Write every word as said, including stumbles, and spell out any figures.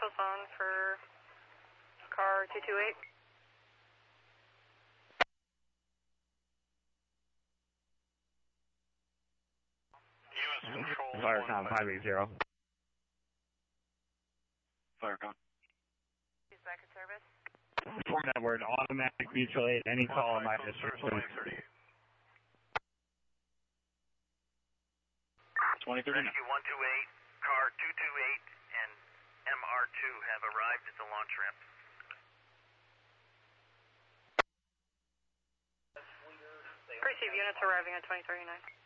commercial zone for car two two eight. U S Control. Firecom five eight zero. Firecom. He's back in service. Report that word, automatic mutual aid, any call in my district, please. twenty thirty-nine. Rescue one two eight, car two two eight, and M R two have arrived at the launch ramp. Receive units arriving at twenty thirty-nine.